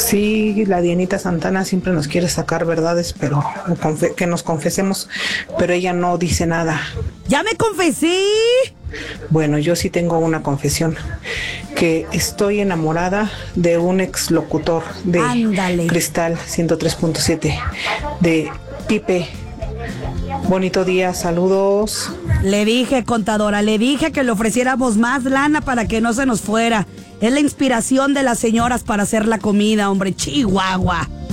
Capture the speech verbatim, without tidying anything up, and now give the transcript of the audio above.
Sí, la Dianita Santana siempre nos quiere sacar verdades, pero que nos confesemos, pero ella no dice nada. ¡Ya me confesé! Bueno, yo sí tengo una confesión, que estoy enamorada de un exlocutor de Ándale. Cristal ciento tres punto siete, de Pipe. Bonito día, saludos. Le dije, contadora, le dije que le ofreciéramos más lana para que no se nos fuera. Es la inspiración de las señoras para hacer la comida, hombre, Chihuahua.